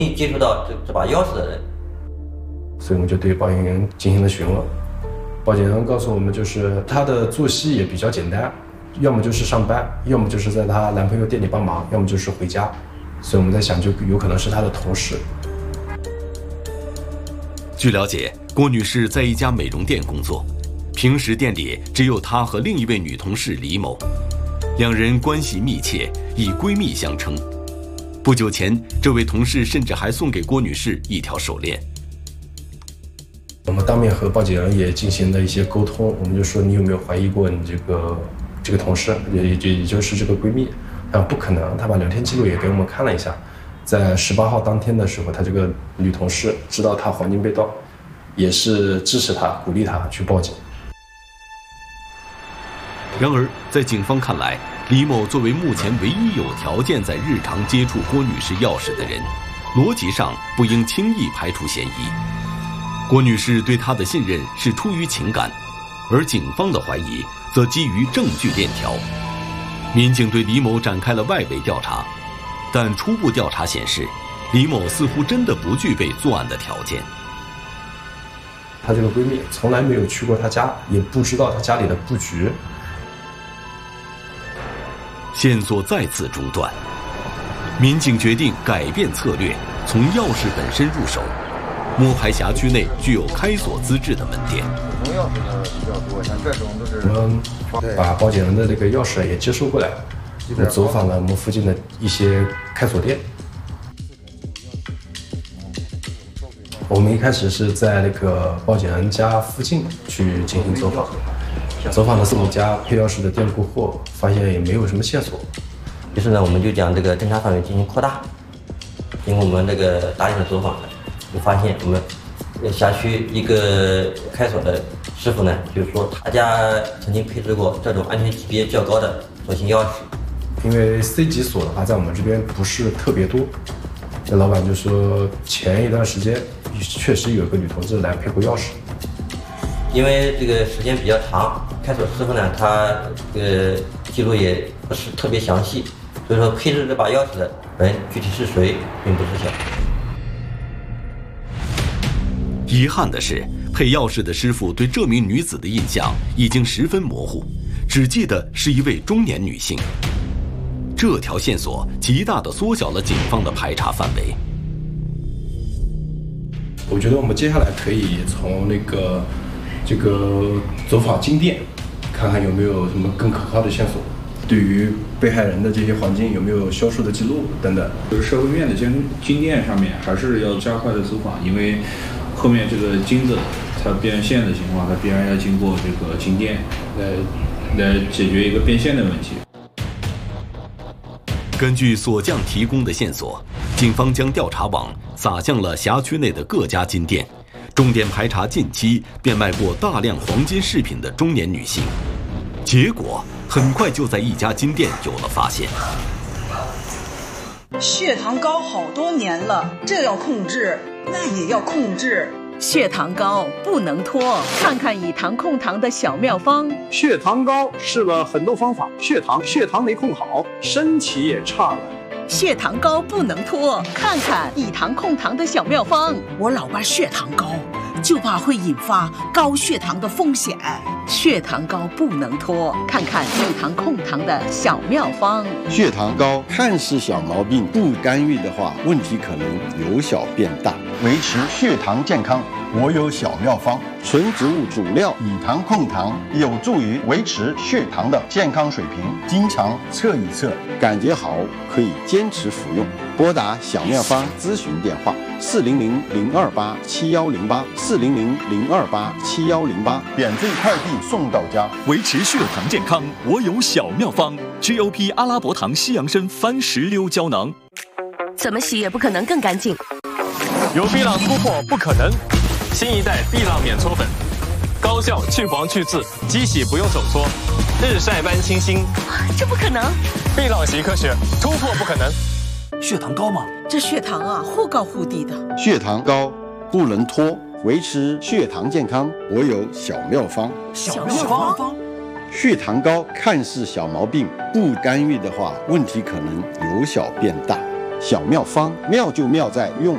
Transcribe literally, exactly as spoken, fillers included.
接触到这这把钥匙的人， 所以我们就对报警人进行了询问。报警人告诉我们，就是她的作息也比较简单，要么就是上班，要么就是在她男朋友店里帮忙，要么就是回家。所以我们在想，就有可能是她的同事。 据了解，郭女士在一家美容店工作，平时店里只有她和另一位女同事李某，两人关系密切，以闺蜜相称。不久前，这位同事甚至还送给郭女士一条手链。 我们当面和报警人也进行了一些沟通，我们就说你有没有怀疑过你这个这个同事，也也也就是这个闺蜜？啊，不可能，她把聊天记录也给我们看了一下，在十八号当天的时候，她这个女同事知道她黄金被盗，也是支持她、鼓励她去报警。 然而，在警方看来，李某作为目前唯一有条件在日常接触郭女士钥匙的人，逻辑上不应轻易排除嫌疑。郭女士对他的信任是出于情感，而警方的怀疑则基于证据链条。民警对李某展开了外围调查，但初步调查显示，李某似乎真的不具备作案的条件。 她这个闺蜜从来没有去过她家，也不知道她家里的布局。 线索再次中断，民警决定改变策略，从钥匙本身入手，摸排辖区内具有开锁资质的门店。 普通钥匙的比较多，像这种都是。 我们把报警人的这个钥匙也接收过来，我们走访了我们附近的一些开锁店。我们一开始是在那个报警人家附近去进行走访。走访了四五家配钥匙的店铺后，发现也没有什么线索。 于是呢，我们就将这个侦查范围进行扩大。经过我们这个大量的走访呢，就发现我们辖区一个开锁的师傅呢，就是说他家曾经配置过这种安全级别较高的锁芯钥匙。 因为 C 级锁的话，在我们这边不是特别多。这老板就说，前一段时间确实有个女同志来配过钥匙。 因为这个时间比较长，开锁师傅呢，他这个记录也不是特别详细，所以说配置这把钥匙的人具体是谁并不知晓。 遗憾的是，配钥匙的师傅对这名女子的印象已经十分模糊，只记得是一位中年女性。这条线索极大地缩小了警方的排查范围。 我觉得我们接下来可以从那个这个走访金店，看看有没有什么更可靠的线索，对于被害人的这些黄金有没有销售的记录等等。 就是社会面的金金店上面还是要加快的走访，因为后面这个金子它变现的情况，它必然要经过这个金店来来解决一个变现的问题。 根据锁匠提供的线索，警方将调查网撒向了辖区内的各家金店，重点排查近期变卖过大量黄金饰品的中年女性。结果很快就在一家金店有了发现。 血糖高好多年了，这要控制，那也要控制。 血糖高不能拖，看看以糖控糖的小妙方。 血糖高试了很多方法，血糖血糖没控好，身体也差了。 血糖高不能拖，看看以糖控糖的小妙方。 我老爸血糖高，就怕会引发高血糖的风险。 血糖高不能拖，看看以糖控糖的小妙方。 血糖高看似小毛病，不干预的话，问题可能由小变大。维持血糖健康，我有小妙方。纯植物主料以糖控糖，有助于维持血糖的健康水平。经常测一测，感觉好可以坚持服用。拨打小妙方咨询电话：四零零零二八七幺零八，四零零零二八七幺零八，免费快递送到家。 维持血糖健康，我有小妙方 ：G O P 阿拉伯糖西洋参番石榴胶囊。 怎么洗也不可能更干净。 有碧朗突破不可能，新一代碧朗免搓粉，高效去黄去渍，机洗不用手搓，日晒般清新。 这不可能！ 碧朗洗科学，突破不可能。 血糖高吗？ 这血糖啊，忽高忽低的。 血糖高不能拖，维持血糖健康，我有小妙方。 小妙方。 血糖高看似小毛病，不干预的话，问题可能由小变大。小妙方妙就妙在用